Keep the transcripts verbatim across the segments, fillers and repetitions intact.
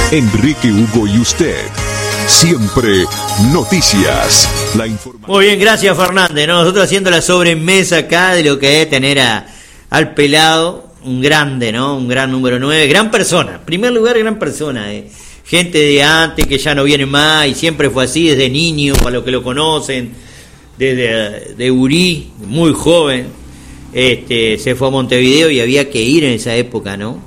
Enrique Hugo y usted. Siempre noticias. La información. Muy bien, gracias Fernández, ¿no? Nosotros haciendo la sobremesa acá de lo que es tener a, al pelado, un grande, ¿no? Un gran número nueve, gran persona. En primer lugar, gran persona. Eh. Gente de antes que ya no viene más y siempre fue así desde niño, para los que lo conocen, desde de Urí, muy joven. Este, se fue a Montevideo y había que ir en esa época, ¿no?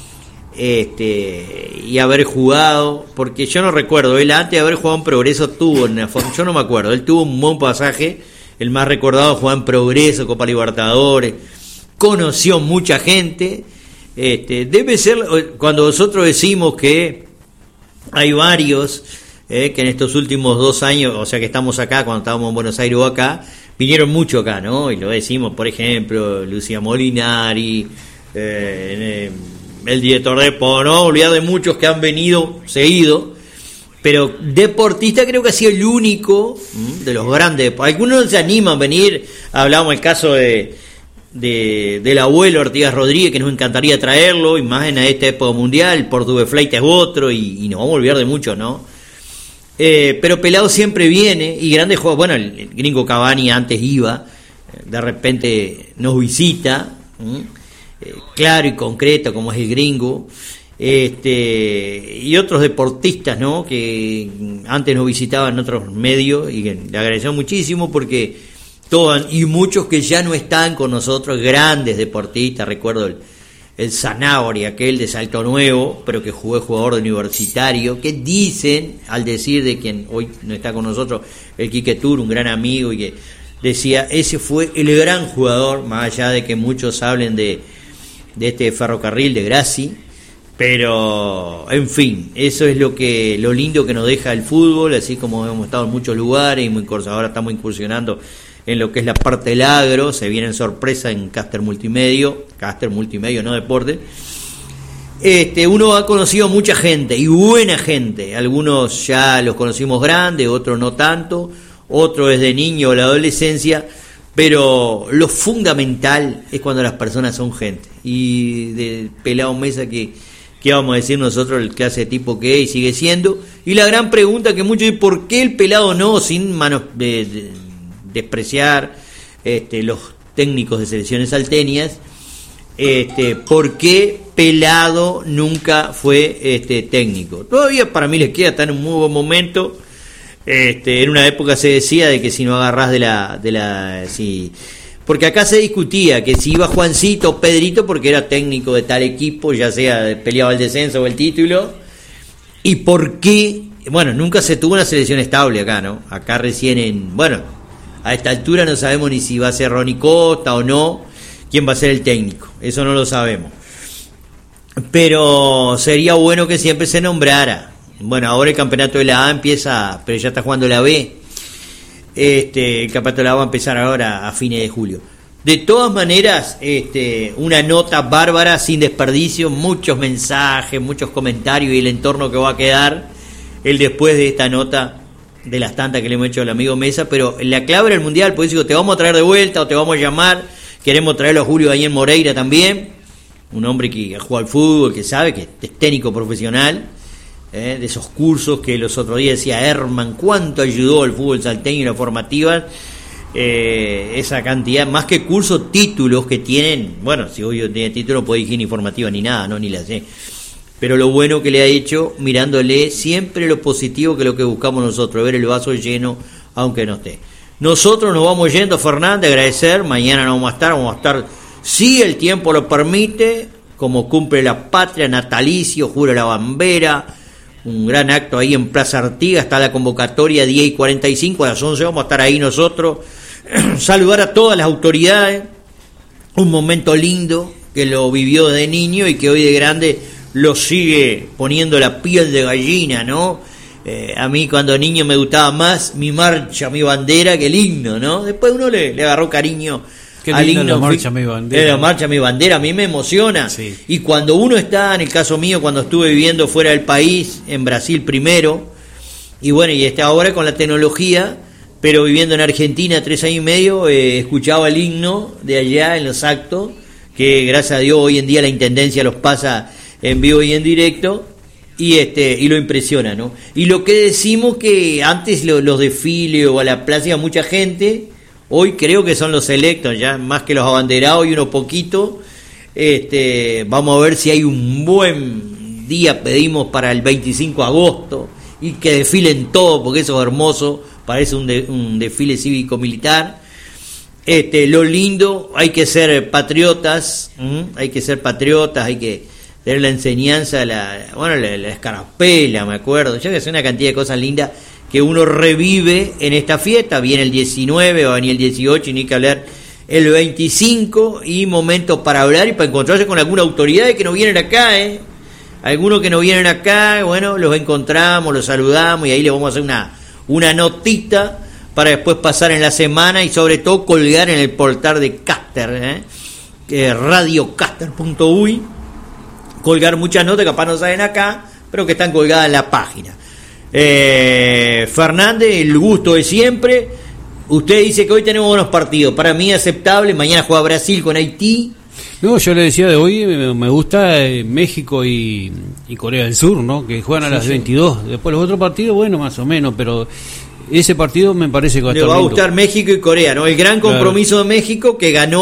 Este, y haber jugado, porque yo no recuerdo, él antes de haber jugado en Progreso tuvo una forma, yo no me acuerdo, él tuvo un buen pasaje, el más recordado, jugó en Progreso, Copa Libertadores, conoció mucha gente. Este, debe ser, cuando nosotros decimos que hay varios eh, que en estos últimos dos años, o sea que estamos acá, cuando estábamos en Buenos Aires o acá, vinieron mucho acá, ¿no? Y lo decimos, por ejemplo, Lucía Molinari, eh, el director de Deportes, no olvidar de muchos que han venido seguido, pero deportista creo que ha sido el único de los grandes. Algunos no se animan a venir, hablamos el caso de, de del abuelo Artigas Rodríguez, que nos encantaría traerlo, y más en esta época mundial, Portugués Fleita es otro, y, y nos vamos a olvidar de muchos, ¿no? Eh, pero Pelado siempre viene, y grandes juegos, bueno, el, el gringo Cavani antes iba, de repente nos visita, ¿sí? eh, claro y concreto como es el gringo, este y otros deportistas, ¿no? Que antes nos visitaban en otros medios y que le agradecemos muchísimo porque todos, y muchos que ya no están con nosotros, grandes deportistas, recuerdo el el Zanabria, aquel de Salto Nuevo, pero que jugó jugador de Universitario, que dicen, al decir de quien hoy no está con nosotros, el Quique Tur, un gran amigo, y que decía, ese fue el gran jugador, más allá de que muchos hablen de, de este ferrocarril de Graci, pero en fin, eso es lo que lo lindo que nos deja el fútbol, así como hemos estado en muchos lugares, y muy, ahora estamos incursionando en lo que es la parte del agro, se viene en sorpresa en Caster Multimedio, Caster Multimedio, no deporte. Este, uno ha conocido mucha gente, y buena gente, algunos ya los conocimos grandes, otros no tanto, otros desde niño o la adolescencia, pero lo fundamental es cuando las personas son gente, y de Pelado Mesa que, que vamos a decir nosotros, el clase de tipo que es y sigue siendo, y la gran pregunta que muchos dicen, ¿por qué el Pelado no, sin manos de, de despreciar este, los técnicos de selecciones salteñas, este, ¿por qué Pelado nunca fue este, técnico? Todavía para mí les queda, está en un muy buen momento. Este, en una época se decía de que si no agarrás de la, de la, si, porque acá se discutía que si iba Juancito o Pedrito porque era técnico de tal equipo, ya sea peleaba el descenso o el título, y por qué, bueno, nunca se tuvo una selección estable acá, ¿no? Acá recién en, bueno, a esta altura no sabemos ni si va a ser Ronnie Costa o no, quién va a ser el técnico, eso no lo sabemos. Pero sería bueno que siempre se nombrara. Bueno, ahora el campeonato de la A empieza, pero ya está jugando la B. Este, el campeonato de la A va a empezar ahora a fines de julio. De todas maneras, este, una nota bárbara, sin desperdicio, muchos mensajes, muchos comentarios y el entorno que va a quedar el después de esta nota, de las tantas que le hemos hecho al amigo Mesa, pero la clave era el Mundial, pues digo, te vamos a traer de vuelta o te vamos a llamar, queremos traerlo a Julio ahí en Moreira también, un hombre que juega al fútbol, que sabe, que es técnico profesional, eh, de esos cursos que los otros días decía Herman, cuánto ayudó al fútbol salteño y la formativa, eh, esa cantidad, más que cursos, títulos que tienen, bueno, si hoy tiene título no puede dirigir ni formativa ni nada, no, ni la sé. Pero lo bueno que le ha hecho, mirándole siempre lo positivo, que es lo que buscamos nosotros, ver el vaso lleno, aunque no esté. Nosotros nos vamos yendo, Fernández, agradecer, mañana no vamos a estar, vamos a estar, si el tiempo lo permite, como cumple la patria, natalicio, jura la bandera, un gran acto ahí en Plaza Artigas, está la convocatoria diez y cuarenta y cinco, a las once vamos a estar ahí nosotros, saludar a todas las autoridades, un momento lindo, que lo vivió de niño y que hoy de grande lo sigue poniendo la piel de gallina, ¿no? Eh, a mí cuando niño me gustaba más mi marcha, mi bandera que el himno, ¿no? Después uno le, le agarró cariño Qué al himno. La marcha, mi bandera. La marcha, mi bandera, a mí me emociona. Sí. Y cuando uno está, en el caso mío, cuando estuve viviendo fuera del país, en Brasil primero, y bueno, y está ahora con la tecnología, pero viviendo en Argentina tres años y medio, eh, escuchaba el himno de allá en los actos, que gracias a Dios hoy en día la Intendencia los pasa en vivo y en directo, y este y lo impresiona, ¿no? Y lo que decimos que antes lo, los desfiles o a la plaza iba mucha gente, hoy creo que son los selectos, ya más que los abanderados y unos poquitos. Este, vamos a ver si hay un buen día, pedimos para el veinticinco de agosto, y que desfilen todo, porque eso es hermoso, parece un, de, un desfile cívico-militar. Este, lo lindo, hay que ser patriotas, ¿m? hay que ser patriotas, hay que tener la enseñanza, la, bueno, la, la escarapela, me acuerdo, ya que es una cantidad de cosas lindas que uno revive en esta fiesta. Viene el diecinueve, va a venir el dieciocho, y ni que hablar el veinticinco, y momentos para hablar y para encontrarse con alguna autoridad que no vienen acá, ¿eh? Algunos que no vienen acá, bueno, los encontramos, los saludamos, y ahí les vamos a hacer una, una notita para después pasar en la semana y sobre todo colgar en el portal de Caster, ¿eh? que es radio caster punto uy, colgar muchas notas que capaz no salen acá, pero que están colgadas en la página. Eh, Fernández, el gusto de siempre. Usted dice que hoy tenemos buenos partidos, para mí aceptable. Mañana juega Brasil con Haití. No, yo le decía de hoy, me, me gusta eh, México y, y Corea del Sur, ¿no? Que juegan a sí, las veintidós. Sí. Después los otros partidos, bueno, más o menos, pero ese partido me parece que va a estar le va a lindo. gustar México y Corea, ¿no? El gran compromiso claro. de México, que ganó